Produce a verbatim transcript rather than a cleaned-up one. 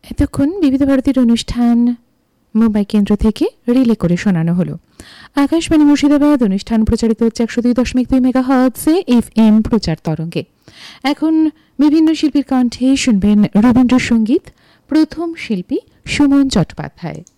এতক্ষণ বিবিধ ভারতীর অনুষ্ঠান মুম্বাই কেন্দ্র থেকে রিলে করে শোনানো হলো। আকাশবাণী মুর্শিদাবাদ অনুষ্ঠান প্রচারিত হচ্ছে একশো দুই দশমিক দুই মেগা হার্টজে এফ এম প্রচার তরঙ্গে। এখন বিভিন্ন শিল্পীর কণ্ঠে শুনবেন রবীন্দ্রসঙ্গীত। প্রথম শিল্পী সুমন চট্টোপাধ্যায়।